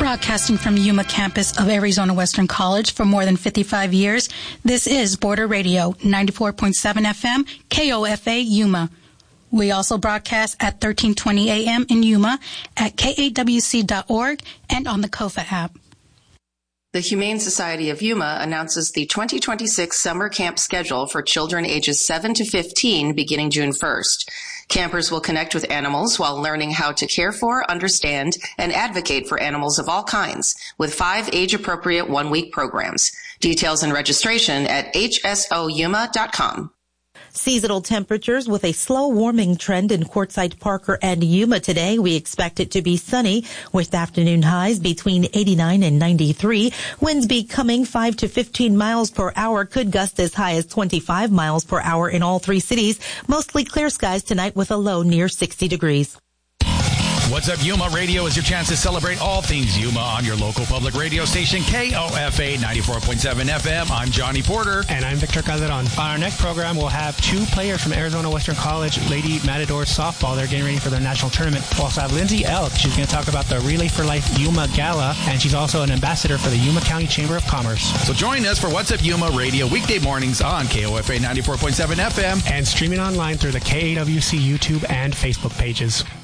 Broadcasting from Yuma campus of Arizona Western College for more than 55 years, this is Border Radio, 94.7 FM, KOFA Yuma. We also broadcast at 1320 AM in Yuma, at KAWC.org, and on the KOFA app. The Humane Society of Yuma announces the 2026 summer camp schedule for children ages 7 to 15 beginning June 1st. Campers will connect with animals while learning how to care for, understand, and advocate for animals of all kinds with 5 age-appropriate one-week programs. Details and registration at hsoyuma.com. Seasonal temperatures with a slow warming trend in Quartzsite, Parker, and Yuma today. We expect it to be sunny with afternoon highs between 89 and 93. Winds becoming 5 to 15 miles per hour, could gust as high as 25 miles per hour in all 3 cities. Mostly clear skies tonight with a low near 60 degrees. What's Up Yuma Radio is your chance to celebrate all things Yuma on your local public radio station, KOFA 94.7 FM. I'm Johnny Porter. And I'm Victor Calderon. On our next program, we'll have 2 players from Arizona Western College, Lady Matadors softball. They're getting ready for their national tournament. We'll also have Lindsay Elk. She's going to talk about the Relay for Life Yuma Gala, and she's also an ambassador for the Yuma County Chamber of Commerce. So join us for What's Up Yuma Radio weekday mornings on KOFA 94.7 FM. And streaming online through the KAWC YouTube and Facebook pages.